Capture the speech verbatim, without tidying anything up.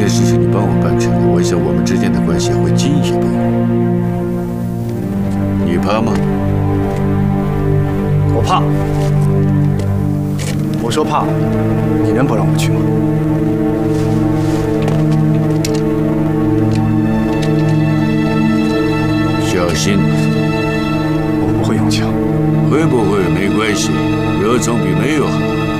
事情你帮我办成了，我想我们之间的关系会进一步。你怕吗？ 我怕。我说怕，你能不让我去吗？ 小心， 我不会用枪。 会不会没关系，有总比没有好。